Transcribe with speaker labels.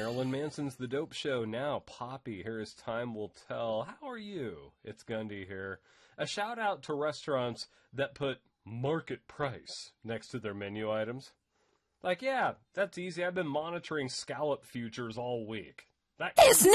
Speaker 1: Marilyn Manson's The Dope Show now. Poppy, here is Time Will Tell. How are you? It's Gundy here. A shout out to restaurants that put market price next to their menu items. Like, yeah, that's easy. I've been monitoring scallop futures all week. That